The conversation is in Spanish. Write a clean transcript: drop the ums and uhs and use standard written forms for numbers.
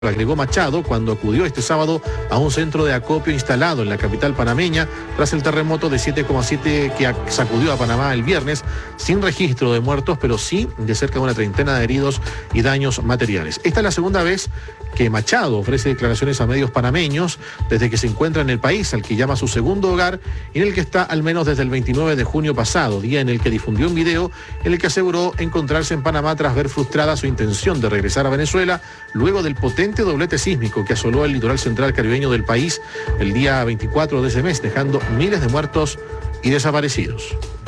Agregó Machado cuando acudió este sábado a un centro de acopio instalado en la capital panameña tras el terremoto de 7,7 que sacudió a Panamá el viernes, sin registro de muertos, pero sí de cerca de una treintena de heridos y daños materiales. Esta es la segunda vez que Machado ofrece declaraciones a medios panameños desde que se encuentra en el país, al que llama su segundo hogar, y en el que está al menos desde el 29 de junio pasado, día en el que difundió un video en el que aseguró encontrarse en Panamá tras ver frustrada su intención de regresar a Venezuela luego del potente doblete sísmico que asoló el litoral central caribeño del país el día 24 de ese mes, dejando miles de muertos y desaparecidos.